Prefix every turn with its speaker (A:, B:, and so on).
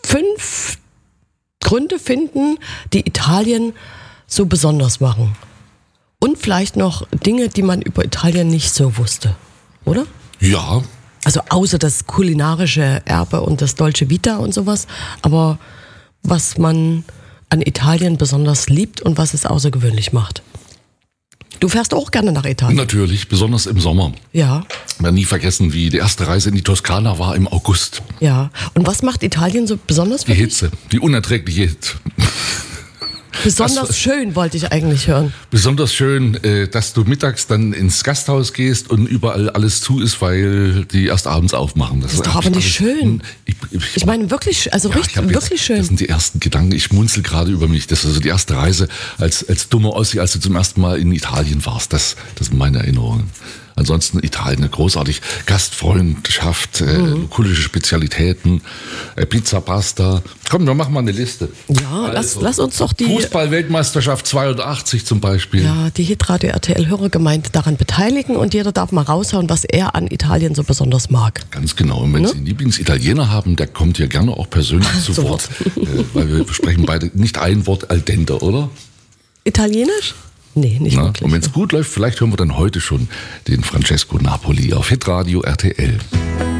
A: 5 Gründe finden, die Italien so besonders machen. Und vielleicht noch Dinge, die man über Italien nicht so wusste, oder?
B: Ja.
A: Also außer das kulinarische Erbe und das Dolce Vita und sowas, aber was man an Italien besonders liebt und was es außergewöhnlich macht. Du fährst auch gerne nach Italien.
B: Natürlich, besonders im Sommer.
A: Ja.
B: Ich werde nie vergessen, wie die erste Reise in die Toskana war im August.
A: Ja. Und was macht Italien so besonders für
B: Die
A: dich?
B: Hitze, die unerträgliche Hitze.
A: Besonders schön, wollte ich eigentlich hören.
B: Besonders schön, dass du mittags dann ins Gasthaus gehst und überall alles zu ist, weil die erst abends aufmachen.
A: Das ist doch aber nicht schön. Ich meine wirklich, also wirklich schön.
B: Das sind die ersten Gedanken. Ich schmunzel gerade über mich. Das ist also die erste Reise als dummer Ossi, als du zum ersten Mal in Italien warst. Das sind meine Erinnerungen. Ansonsten Italien großartig. Gastfreundschaft, kulische Spezialitäten, Pizza, Pasta. Komm, wir machen mal eine Liste.
A: Ja,
B: Also,
A: lass uns doch die...
B: Fußball-Weltmeisterschaft 82 zum Beispiel.
A: Ja, die Hitradio RTL-Hörergemeinde daran beteiligen und jeder darf mal raushauen, was er an Italien so besonders mag.
B: Ganz genau. Und wenn Sie einen Lieblingsitaliener haben, der kommt hier gerne auch persönlich zu Wort. Weil wir sprechen beide nicht ein Wort al dente, oder?
A: Italienisch? Nee, nicht wirklich.
B: Und wenn es gut läuft, vielleicht hören wir dann heute schon den Francesco Napoli auf Hitradio RTL.